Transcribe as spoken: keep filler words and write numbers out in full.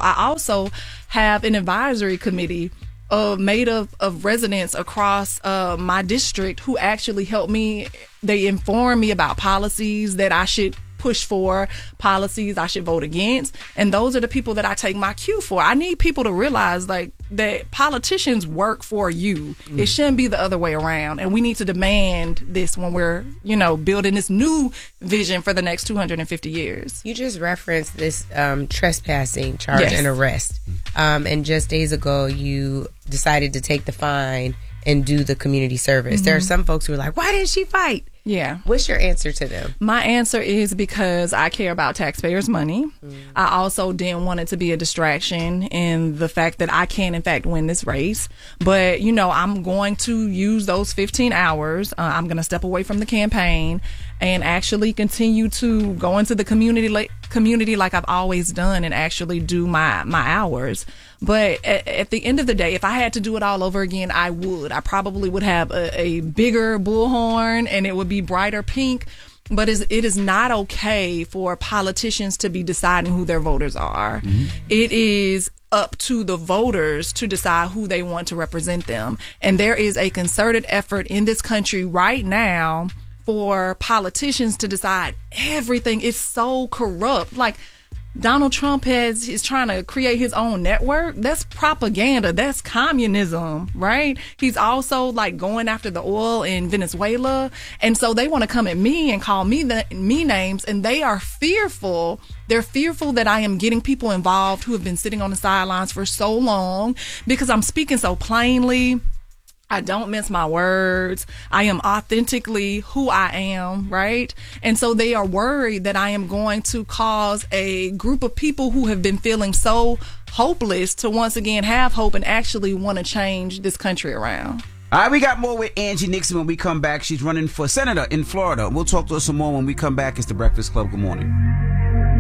I also have an advisory committee uh, made of, of residents across uh, my district who actually help me. They inform me about policies that I should push for, policies I should vote against. And those are the people that I take my cue for. I need people to realize like that politicians work for you. Mm. It shouldn't be the other way around. And we need to demand this when we're, you know, building this new vision for the next two hundred fifty years. You just referenced this um, trespassing charge yes. and arrest. Um, and just days ago, you decided to take the fine and do the community service. Mm-hmm. There are some folks who are like, why didn't she fight? Yeah. What's your answer to them? My answer is because I care about taxpayers' money. Mm. I also didn't want it to be a distraction in the fact that I can, in fact, win this race. But, you know, I'm going to use those fifteen hours. Uh, I'm going to step away from the campaign and actually continue to go into the community like, community like I've always done and actually do my, my hours. But at, at the end of the day, if I had to do it all over again, I would. I probably would have a, a bigger bullhorn and it would be brighter pink. But it is not okay for politicians to be deciding who their voters are. Mm-hmm. It is up to the voters to decide who they want to represent them. And there is a concerted effort in this country right now for politicians to decide everything. It's so corrupt. Like, Donald Trump has is trying to create his own network. That's propaganda. That's communism, right? He's also like going after the oil in Venezuela. And so they want to come at me and call me the me names, and they are fearful. They're fearful that I am getting people involved who have been sitting on the sidelines for so long because I'm speaking so plainly. I don't mince my words. I am authentically who I am, right? And so they are worried that I am going to cause a group of people who have been feeling so hopeless to once again have hope and actually want to change this country around. All right, we got more with Angie Nixon when we come back. She's running for senator in Florida. We'll talk to her some more when we come back. It's The Breakfast Club. Good morning.